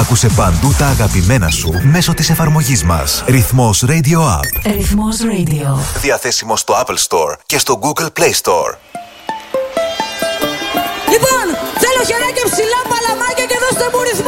Άκουσε παντού τα αγαπημένα σου μέσω της εφαρμογής μας. Ρυθμός Radio App. Ρυθμός Radio. Διαθέσιμο στο Apple Store και στο Google Play Store. Λοιπόν, θέλω χεράκια ψηλά, παλαμάκια και δώστε μου ρυθμό.